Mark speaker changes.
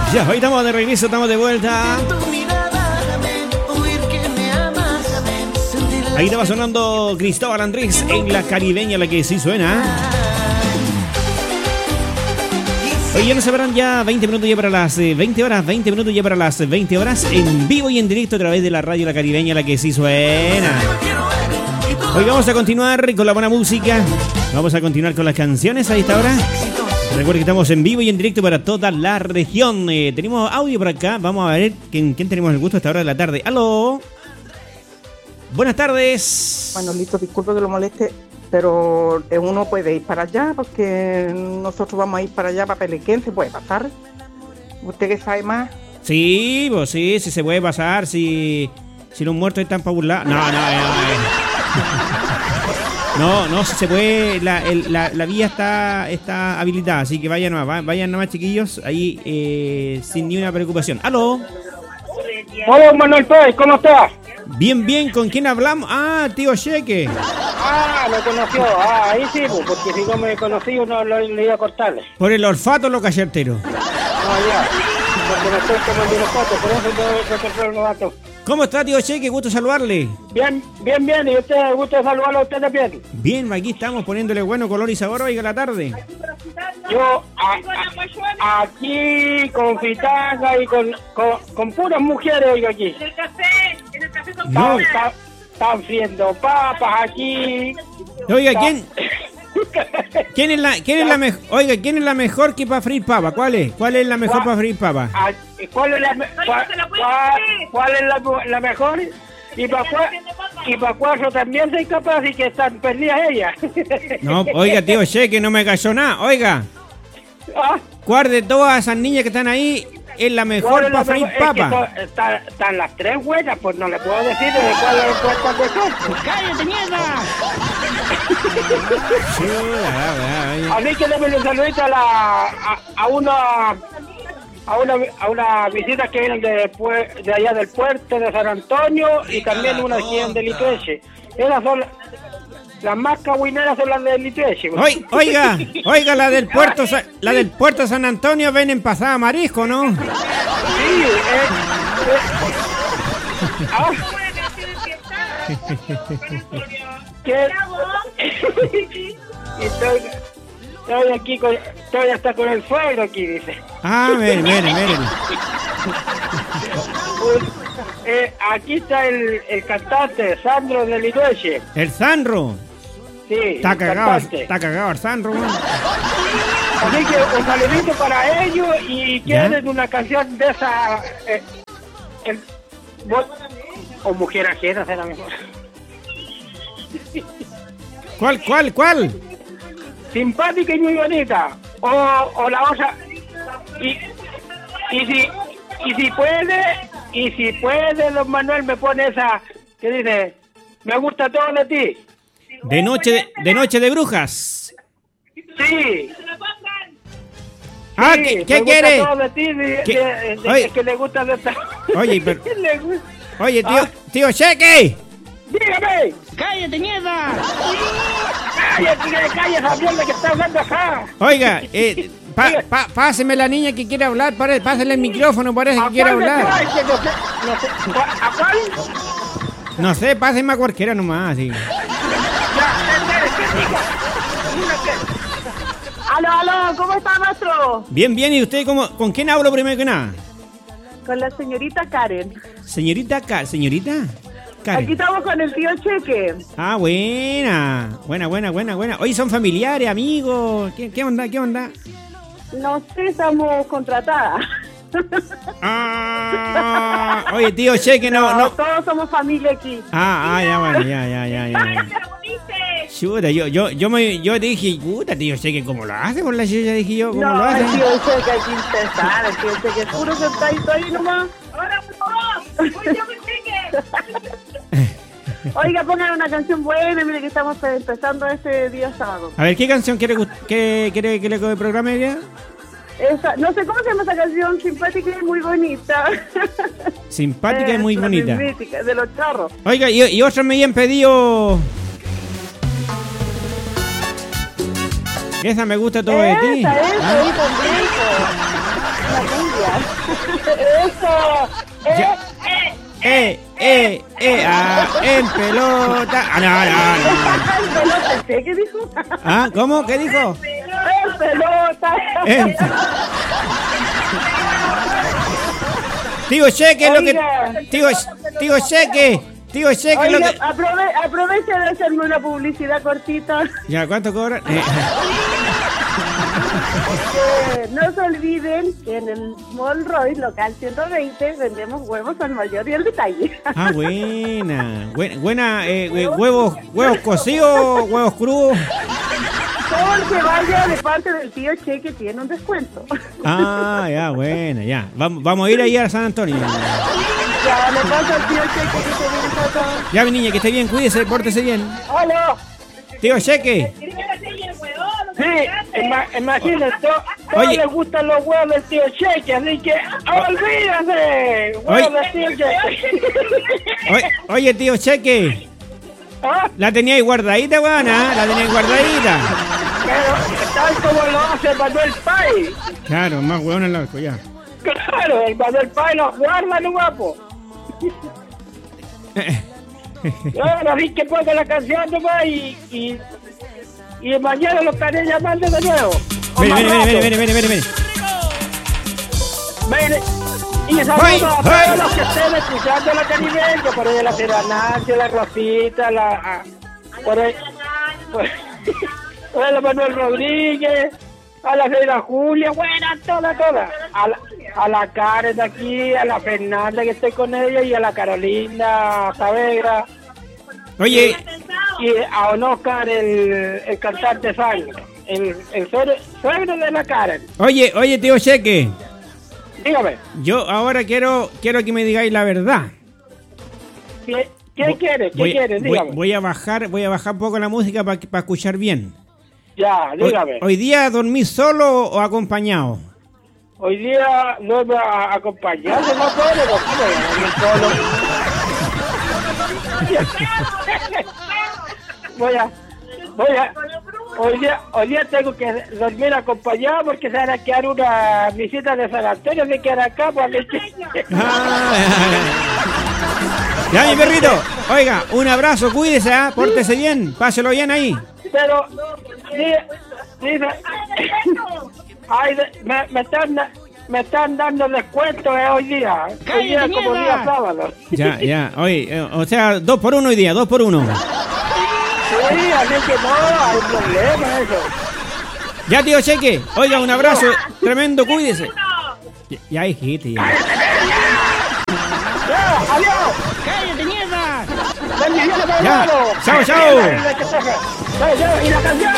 Speaker 1: Ya, hoy estamos de regreso, estamos de vuelta. Ahí estaba sonando Cristóbal Andrés en la caribeña, la que sí suena. Hoy ya nos separan ya 20 minutos ya para las 20 horas, 20 minutos ya para las 20 horas, en vivo y en directo a través de la radio La Caribeña, la que sí suena. Hoy vamos a continuar con la buena música, vamos a continuar con las canciones a esta hora. Recuerden que estamos en vivo y en directo para toda la región. Tenemos audio por acá, vamos a ver quién tenemos el gusto a esta hora de la tarde. ¡Aló! Buenas tardes.
Speaker 2: Manolito, disculpe que lo moleste, pero uno puede ir para allá porque nosotros vamos a ir para allá, para Pelequén, ¿se puede pasar? ¿Usted que sabe más?
Speaker 1: Sí, pues sí se puede pasar, si los muertos están para burlar. No, si se puede, la vía está habilitada, así que vayan nomás chiquillos, ahí sin ni una preocupación. ¡Aló!
Speaker 3: Hola, Manuel Pérez, ¿cómo estás?
Speaker 1: Bien, ¿con quién hablamos? Ah, tío Cheque.
Speaker 3: Ah, lo conoció, ahí sí, porque si no me conocí uno le iba a cortarle.
Speaker 1: Por el olfato lo cayertero.
Speaker 3: Ya, porque no estoy como el olfato, por eso tengo que cortar los datos.
Speaker 1: ¿Cómo está, tío Cheque? Gusto saludarle.
Speaker 3: Bien, y usted, gusto saludarlo a usted también.
Speaker 1: Bien, aquí estamos poniéndole bueno color y sabor hoy a la tarde.
Speaker 3: Yo aquí con fritanga y con puras mujeres hoy aquí.
Speaker 4: En el café con
Speaker 1: No.
Speaker 3: Están friendo papas aquí.
Speaker 1: Oiga, ¿quién es la mejor? Oiga, ¿quién es la mejor que para freír papa? ¿Cuál es? ¿Cuál es la mejor para freír papa?
Speaker 3: ¿Cuál es la mejor? Y para cuatro también soy capaz y que están perdidas ellas.
Speaker 1: No, oiga, tío Cheque, no me cayó nada. Oiga, ¿cuál de todas esas niñas que están ahí es la mejor para freír papa?
Speaker 3: Están las tres buenas, pues no le puedo decir de cuál es la mejor. ¡Cállate, mierda! A mí que déme un saludito a una visita que vienen de allá del puerto de San Antonio y también una que vienen de Litueche. Esas son las más cagüineras, son las de Litueche.
Speaker 1: Oiga, la del puerto San Antonio vienen pasada marisco, ¿no?
Speaker 3: Sí, Estoy aquí todavía está con el suegro aquí, dice.
Speaker 1: Ah, miren.
Speaker 3: Aquí está el cantante Sandro de Litueche.
Speaker 1: ¿El Sandro?
Speaker 3: Sí,
Speaker 1: Está cagado el Sandro, ¿no?
Speaker 3: Así que un saludito para ellos y quieren una canción de esa o Mujer Ajena será mejor.
Speaker 1: ¿Cuál?
Speaker 3: Simpática y muy bonita. O la otra. Y si puede, don Manuel, me pone esa que dice: me gusta todo de ti.
Speaker 1: De noche de brujas.
Speaker 3: Sí.
Speaker 1: Ah,
Speaker 3: Sí,
Speaker 1: ¿qué
Speaker 3: me
Speaker 1: quiere?
Speaker 3: gusta todo de ti, que le gusta de esta.
Speaker 1: Oye, pero...
Speaker 3: Le gusta.
Speaker 1: Oye, tío Cheque.
Speaker 3: Dígame. ¡Cállate, mierda! ¡Cállate esa mierda que está hablando acá!
Speaker 1: Oiga, páseme la niña que quiere hablar, pásale el micrófono, parece que quiere hablar.
Speaker 3: ¿A cuál?
Speaker 1: No sé, páseme a cualquiera nomás, sí.
Speaker 4: Aló, ¿cómo está, maestro?
Speaker 1: Bien, ¿y usted con quién hablo primero que nada?
Speaker 4: Con la señorita Karen.
Speaker 1: ¿Señorita Karen?
Speaker 4: Aquí estamos con el tío Cheque.
Speaker 1: Ah, buena. Oye, ¿son familiares, amigos? ¿Qué onda?
Speaker 4: No sé, estamos contratadas.
Speaker 1: Ah, oye, tío Cheque, no.
Speaker 4: Todos somos familia aquí.
Speaker 1: Ya, bueno, ya. Chuta, yo dije, puta, tío Cheque, ¿cómo lo hace con la chucha? Dije yo, ¿cómo lo hace?
Speaker 4: El tío Cheque hay que intentar, el tío Cheque es puro sentadito ahí nomás. Ahora, por favor, Oiga, pongan una canción buena, mire que estamos empezando este día sábado.
Speaker 1: A ver, ¿qué canción quiere que le programe ya?
Speaker 4: No sé cómo se llama esa canción, simpática y muy bonita.
Speaker 1: Simpática y muy bonita.
Speaker 4: De los charros.
Speaker 1: Oiga, y otros me habían pedido... Esa me gusta todo de ti.
Speaker 4: Esa, también. La cumbia.
Speaker 1: En pelota.
Speaker 4: En pelota, ¿qué dijo?
Speaker 1: Ah, ¿cómo? ¿Qué dijo?
Speaker 4: En pelota.
Speaker 1: Tío Cheque, lo que...
Speaker 4: Oiga.
Speaker 1: Tío Cheque, lo
Speaker 4: Oiga,
Speaker 1: que...
Speaker 4: aproveche de hacerme una publicidad cortita.
Speaker 1: Ya, ¿cuánto cobran?
Speaker 4: No se olviden que en el Mall Roy, local 120, vendemos huevos al mayor y al detalle.
Speaker 1: Ah, buena. Huevos cocidos, huevos crudos.
Speaker 4: Todo el que vaya de parte del tío Cheque tiene un descuento.
Speaker 1: Ah, ya, buena, ya. Vamos a ir ahí a San Antonio.
Speaker 4: Ya, le pasa al tío Cheque que se viene todo.
Speaker 1: Ya, mi niña, que esté bien, cuídese, pórtese bien.
Speaker 3: ¡Hola!
Speaker 1: Tío Cheque.
Speaker 3: Sí, imagínate, todos
Speaker 1: Oye.
Speaker 3: les gustan los huevos del tío Cheque, así que olvídate, huevos del tío Cheque.
Speaker 1: Oye, tío Cheque.
Speaker 3: ¿Ah?
Speaker 1: La tenía ahí guardadita, weona. La tenía ahí guardadita.
Speaker 3: Pero tal como lo hace Manuel Pay.
Speaker 1: Claro, más weón el arco, ya.
Speaker 3: Claro, el Manuel Pay lo guarda, no guapo. Ahora sí que ponga la canción nomás y mañana lo estaré llamando de nuevo.
Speaker 1: Mire.
Speaker 3: Mire, y saludos a todos los que estén escuchando la caribeña, por ahí la Nancy, la Rosita, por ahí la Manuel Rodríguez, a la señora Julia, buena, toda, a la Karen de aquí, a la Fernanda que estoy con ella y a la Carolina Saavedra.
Speaker 1: Oye,
Speaker 3: Y a Oscar, el cantante sangre, el suegro de la Karen.
Speaker 1: oye, tío Cheque.
Speaker 3: Dígame,
Speaker 1: Yo ahora quiero que me digáis la verdad.
Speaker 3: ¿qué quiere? ¿Qué quiere? Dígame.
Speaker 1: Voy a bajar un poco la música para escuchar bien.
Speaker 3: Ya, dígame.
Speaker 1: ¿Hoy día dormís solo o acompañado?
Speaker 3: Hoy día no me va a acompañar, no puedo dormir solo. Hoy día tengo que dormir acompañado porque se van a quedar una visita de San Antonio, me quedan acá por
Speaker 1: Ya, mi perrito. Oiga, un abrazo, cuídese, pórtese bien, páselo bien ahí.
Speaker 3: Pero dice, ay, me están dando descuento hoy día como día sábado.
Speaker 1: Ya, oye, o sea, 2 por 1 hoy día, 2 por 1.
Speaker 3: Sí, así que no, hay problema eso.
Speaker 1: Ya, tío Cheque, oiga, un abrazo tremendo, cuídese. Ya, hijita, ya.
Speaker 3: ¡Ya, adiós!
Speaker 1: ¡Cállate, mierda!
Speaker 3: ¡Bendiciones,
Speaker 1: Ya,
Speaker 3: hermano!
Speaker 1: chao.
Speaker 3: ¡Y la canción!